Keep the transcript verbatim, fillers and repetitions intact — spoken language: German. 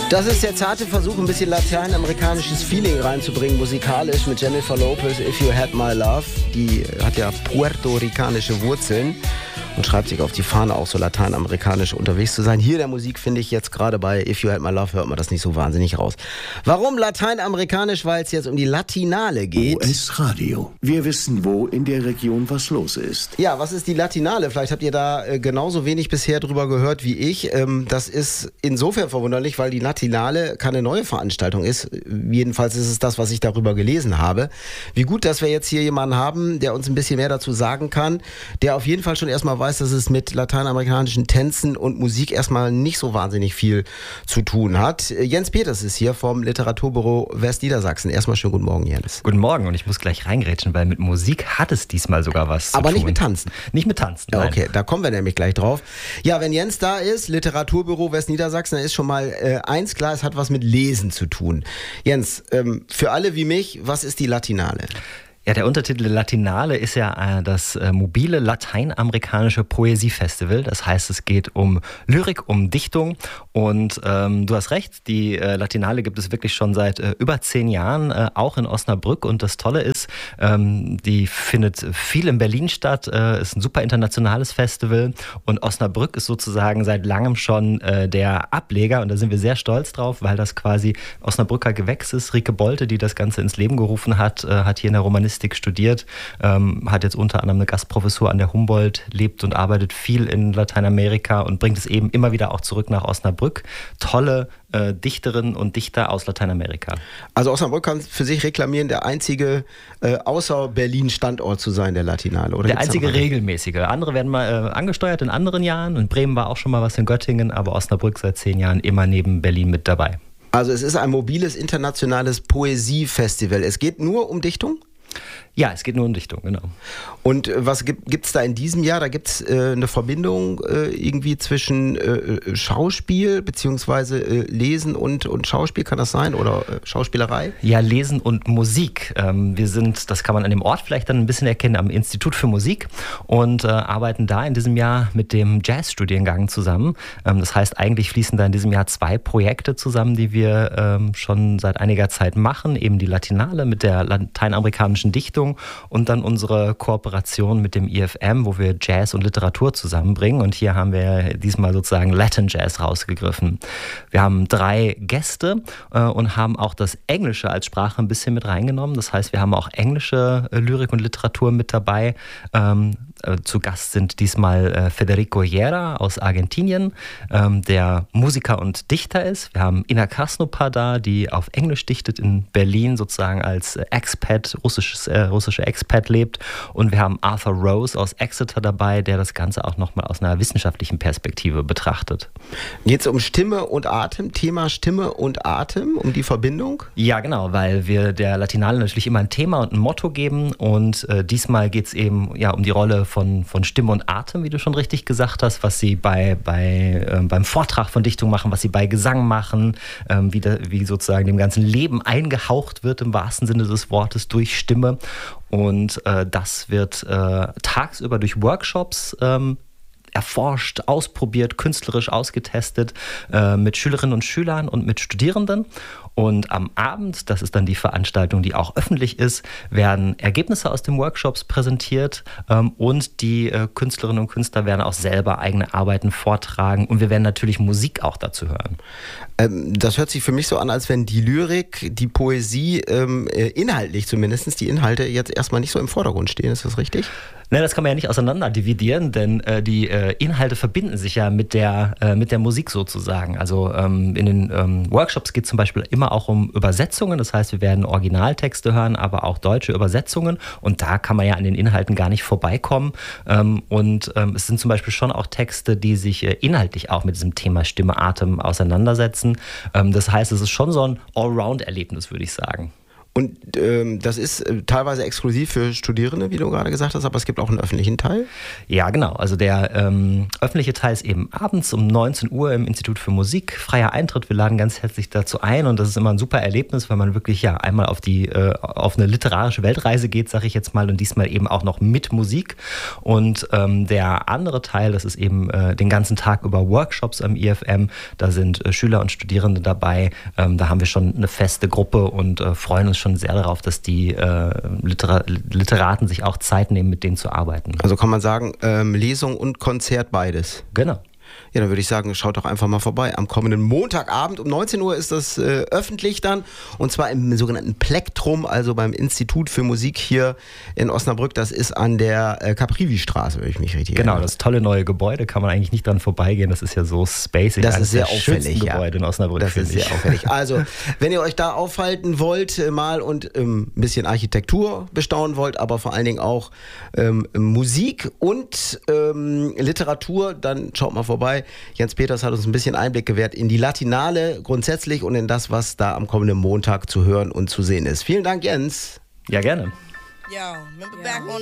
Das ist der zarte Versuch, ein bisschen lateinamerikanisches Feeling reinzubringen, musikalisch mit Jennifer Lopez, If You Had My Love. Die hat ja puerto-ricanische Wurzeln und schreibt sich auf die Fahne, auch so lateinamerikanisch unterwegs zu sein. Hier in der Musik finde ich jetzt gerade bei If You Had My Love hört man das nicht so wahnsinnig raus. Warum lateinamerikanisch? Weil es jetzt um die Latinale geht. U S-Radio. Wir wissen, wo in der Region was los ist. Ja, was ist die Latinale? Vielleicht habt ihr da äh, genauso wenig bisher drüber gehört wie ich. Ähm, das ist insofern verwunderlich, weil die Latinale keine neue Veranstaltung ist. Jedenfalls ist es das, was ich darüber gelesen habe. Wie gut, dass wir jetzt hier jemanden haben, der uns ein bisschen mehr dazu sagen kann, der auf jeden Fall schon erstmal weiß, dass es mit lateinamerikanischen Tänzen und Musik erstmal nicht so wahnsinnig viel zu tun hat. Jens Peters ist hier vom Literaturbüro Westniedersachsen. Erstmal schönen guten Morgen, Jens. Guten Morgen, und ich muss gleich reingrätschen, weil mit Musik hat es diesmal sogar was Aber zu tun. Aber nicht mit Tanzen? Nicht mit Tanzen, nein. Okay, da kommen wir nämlich gleich drauf. Ja, wenn Jens da ist, Literaturbüro Westniedersachsen, dann ist schon mal äh, eins klar, es hat was mit Lesen zu tun. Jens, ähm, für alle wie mich, was ist die Latinale? Ja, der Untertitel Latinale ist ja äh, das äh, mobile lateinamerikanische Poesiefestival. Das heißt, es geht um Lyrik, um Dichtung. Und ähm, du hast recht, die äh, Latinale gibt es wirklich schon seit äh, über zehn Jahren, äh, auch in Osnabrück. Und das Tolle ist, ähm, die findet viel in Berlin statt, äh, ist ein super internationales Festival. Und Osnabrück ist sozusagen seit langem schon äh, der Ableger. Und da sind wir sehr stolz drauf, weil das quasi Osnabrücker Gewächs ist. Rike Bolte, die das Ganze ins Leben gerufen hat, äh, hat hier in der Romanistik studiert, ähm, hat jetzt unter anderem eine Gastprofessur an der Humboldt, lebt und arbeitet viel in Lateinamerika und bringt es eben immer wieder auch zurück nach Osnabrück. Tolle äh, Dichterinnen und Dichter aus Lateinamerika. Also Osnabrück kann für sich reklamieren, der einzige äh, außer Berlin Standort zu sein, der Latinale, oder? Der einzige regelmäßige. Andere werden mal äh, angesteuert in anderen Jahren. In Bremen war auch schon mal was in Göttingen, aber Osnabrück seit zehn Jahren immer neben Berlin mit dabei. Also es ist ein mobiles internationales Poesiefestival. Es geht nur um Dichtung? Ja, es geht nur um Dichtung, genau. Und was gibt es da in diesem Jahr? Da gibt es äh, eine Verbindung äh, irgendwie zwischen äh, Schauspiel beziehungsweise äh, Lesen und, und Schauspiel, kann das sein? Oder äh, Schauspielerei? Ja, Lesen und Musik. Ähm, wir sind, das kann man an dem Ort vielleicht dann ein bisschen erkennen, am Institut für Musik und äh, arbeiten da in diesem Jahr mit dem Jazzstudiengang zusammen. Ähm, das heißt, eigentlich fließen da in diesem Jahr zwei Projekte zusammen, die wir ähm, schon seit einiger Zeit machen. Eben die Latinale mit der lateinamerikanischen Dichtung und dann unsere Kooperation mit dem I F M, wo wir Jazz und Literatur zusammenbringen. Und hier haben wir diesmal sozusagen Latin Jazz rausgegriffen. Wir haben drei Gäste äh, und haben auch das Englische als Sprache ein bisschen mit reingenommen. Das heißt, wir haben auch englische äh, Lyrik und Literatur mit dabei. Ähm, äh, zu Gast sind diesmal äh, Federico Llera aus Argentinien, ähm, der Musiker und Dichter ist. Wir haben Ina Krasnopar da, die auf Englisch dichtet, in Berlin sozusagen als äh, Expat, russisches äh, russische Expat lebt, und wir haben Arthur Rose aus Exeter dabei, der das Ganze auch nochmal aus einer wissenschaftlichen Perspektive betrachtet. Geht es um Stimme und Atem, Thema Stimme und Atem, um die Verbindung? Ja, genau, weil wir der Latinale natürlich immer ein Thema und ein Motto geben, und äh, diesmal geht es eben ja, um die Rolle von, von Stimme und Atem, wie du schon richtig gesagt hast, was sie bei, bei, äh, beim Vortrag von Dichtung machen, was sie bei Gesang machen, äh, wie, da, wie sozusagen dem ganzen Leben eingehaucht wird im wahrsten Sinne des Wortes durch Stimme. Und äh, das wird äh, tagsüber durch Workshops ähm, erforscht, ausprobiert, künstlerisch ausgetestet äh, mit Schülerinnen und Schülern und mit Studierenden. Und am Abend, das ist dann die Veranstaltung, die auch öffentlich ist, werden Ergebnisse aus den Workshops präsentiert ähm, und die äh, Künstlerinnen und Künstler werden auch selber eigene Arbeiten vortragen, und wir werden natürlich Musik auch dazu hören. Ähm, das hört sich für mich so an, als wenn die Lyrik, die Poesie, ähm, inhaltlich zumindest, die Inhalte jetzt erstmal nicht so im Vordergrund stehen. Ist das richtig? Ne, das kann man ja nicht auseinander dividieren, denn äh, die äh, Inhalte verbinden sich ja mit der, äh, mit der Musik sozusagen. Also ähm, in den ähm, Workshops geht es zum Beispiel immer auch um Übersetzungen. Das heißt, wir werden Originaltexte hören, aber auch deutsche Übersetzungen. Und da kann man ja an den Inhalten gar nicht vorbeikommen. Ähm, und ähm, es sind zum Beispiel schon auch Texte, die sich äh, inhaltlich auch mit diesem Thema Stimme, Atem auseinandersetzen. Ähm, das heißt, es ist schon so ein Allround-Erlebnis, würde ich sagen. Und ähm, das ist äh, teilweise exklusiv für Studierende, wie du gerade gesagt hast, aber es gibt auch einen öffentlichen Teil. Ja, genau. Also der ähm, öffentliche Teil ist eben abends um neunzehn Uhr im Institut für Musik. Freier Eintritt. Wir laden ganz herzlich dazu ein und das ist immer ein super Erlebnis, weil man wirklich ja einmal auf die äh, auf eine literarische Weltreise geht, sage ich jetzt mal, und diesmal eben auch noch mit Musik. Und ähm, der andere Teil, das ist eben äh, den ganzen Tag über Workshops am I F M. Da sind äh, Schüler und Studierende dabei. Ähm, da haben wir schon eine feste Gruppe und äh, freuen uns schon sehr darauf, dass die äh, Liter- Literaten sich auch Zeit nehmen, mit denen zu arbeiten. Also kann man sagen, ähm, Lesung und Konzert beides. Genau. Ja, dann würde ich sagen, schaut doch einfach mal vorbei. Am kommenden Montagabend um neunzehn Uhr ist das äh, öffentlich dann. Und zwar im sogenannten Plektrum, also beim Institut für Musik hier in Osnabrück. Das ist an der äh, Caprivi-Straße, wenn ich mich richtig Genau, erinnere. das tolle neue Gebäude, kann man eigentlich nicht dran vorbeigehen. Das ist ja so spacig. Das Eines ist sehr der auffällig, schönsten ja. Gebäude in Osnabrück, Das ist finde sehr ich. auffällig. Also, wenn ihr euch da aufhalten wollt äh, mal und ähm, ein bisschen Architektur bestaunen wollt, aber vor allen Dingen auch ähm, Musik und ähm, Literatur, dann schaut mal vorbei. Jens Peters hat uns ein bisschen Einblick gewährt in die Latinale grundsätzlich und in das, was da am kommenden Montag zu hören und zu sehen ist. Vielen Dank, Jens. Ja, gerne. Yo, remember back on